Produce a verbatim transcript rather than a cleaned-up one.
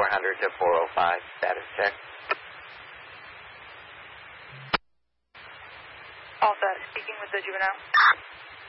four hundred to four oh five, status check. All set. Speaking with the juvenile.